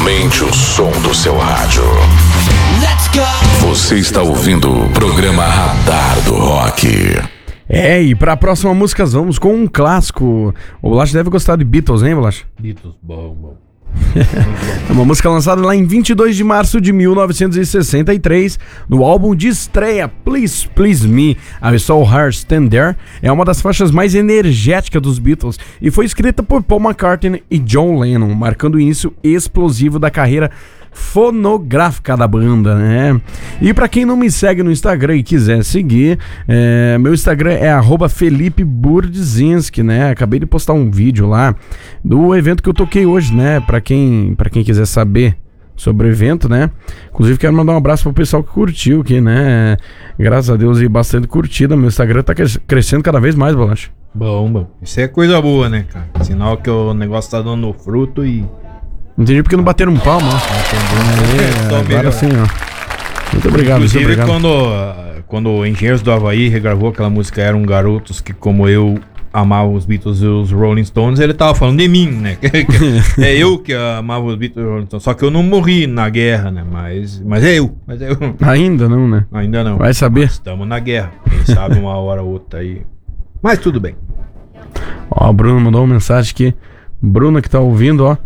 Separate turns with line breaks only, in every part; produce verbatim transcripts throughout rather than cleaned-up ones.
Aumente o som do seu rádio. Let's go! Você está ouvindo o programa Radar do Rock.
É, e pra próxima música vamos com um clássico. O Bolacha deve gostar de Beatles, hein, Bolacha?
Beatles, bom, bom.
É uma música lançada lá em vinte e dois de março de mil novecentos e sessenta e três, no álbum de estreia Please Please Me. I Saw Her Stand There é uma das faixas mais energéticas dos Beatles e foi escrita por Paul McCartney e John Lennon, marcando o início explosivo da carreira fonográfica da banda, né? E pra quem não me segue no Instagram e quiser seguir, é, meu Instagram é arroba Felipe Burdzinski, né? Acabei de postar um vídeo lá do evento que eu toquei hoje, né? Pra quem, pra quem quiser saber sobre o evento, né? Inclusive quero mandar um abraço pro pessoal que curtiu aqui, né? Graças a Deus e bastante curtida. Meu Instagram tá crescendo cada vez mais, Bolacha.
Bom, bom. Isso é coisa boa, né, cara? Sinal que o negócio tá dando fruto e...
Entendi porque não bateram um palmo, ó. É, agora sim, ó. Muito obrigado,
Inclusive,
muito obrigado.
quando, quando o Engenheiros do Havaí regravou aquela música Eram Garotos que, como eu, amava os Beatles e os Rolling Stones, ele tava falando de mim, né? É eu que amava os Beatles e os Rolling Stones. Só que eu não morri na guerra, né? Mas, mas é eu. Mas é eu.
Ainda não, né?
Ainda não.
Vai saber.
Estamos na guerra. Quem sabe uma hora ou outra aí. Mas tudo bem.
Ó, o Bruno mandou uma mensagem aqui. Bruna que tá ouvindo, ó.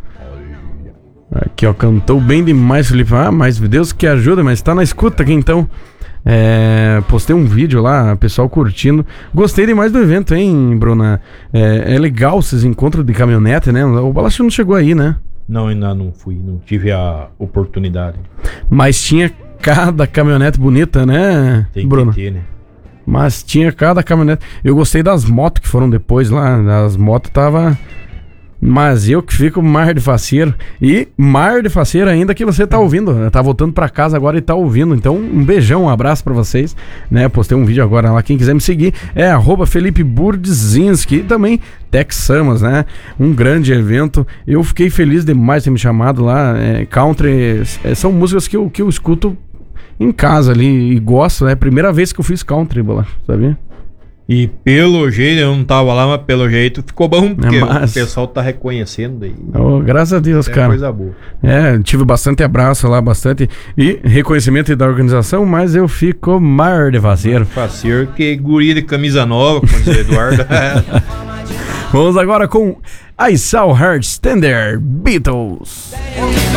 Aqui, ó, cantou bem demais, Felipe. Ah, mas Deus que ajuda, mas tá na escuta aqui então. É, postei um vídeo lá, pessoal curtindo. Gostei demais do evento, hein, Bruna? É, é legal esses encontros de caminhonete, né? O Bolacha não chegou aí, né?
Não, ainda não fui, não tive a oportunidade.
Mas tinha cada caminhonete bonita, né,
Tem
Bruna?
que ter, né?
Mas tinha cada caminhonete. Eu gostei das motos que foram depois lá. As motos tava... Mas eu que fico mar de faceiro. E mar de faceiro ainda que você tá ouvindo. Tá voltando pra casa agora e tá ouvindo. Então um beijão, um abraço pra vocês, né? Postei um vídeo agora lá. Quem quiser me seguir é arroba Felipe Burdzinski. E também Texamas, né? Um grande evento. Eu fiquei feliz demais de ter me chamado lá. é, Country é, são músicas que eu, que eu escuto em casa ali e gosto, né? Primeira vez que eu fiz country, Bola, sabia?
E pelo jeito, eu não tava lá, mas pelo jeito ficou bom, porque
É, mas...
o pessoal tá reconhecendo aí.
Oh, graças a Deus,
é
cara.
Coisa boa.
É, tive bastante abraço lá, bastante e reconhecimento da organização, mas eu fico mar de faceiro.
Faceiro que guri de camisa nova, como diz o Eduardo.
Vamos agora com I Saw Her Stand There, Beatles.